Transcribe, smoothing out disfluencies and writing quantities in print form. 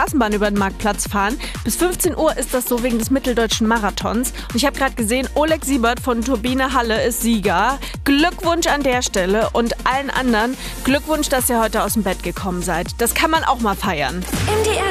Straßenbahn über den Marktplatz fahren. Bis 15 Uhr ist das so wegen des Mitteldeutschen Marathons. Und ich habe gerade gesehen, Oleg Siebert von Turbine Halle ist Sieger. Glückwunsch an der Stelle und allen anderen. Glückwunsch, dass ihr heute aus dem Bett gekommen seid. Das kann man auch mal feiern. MDR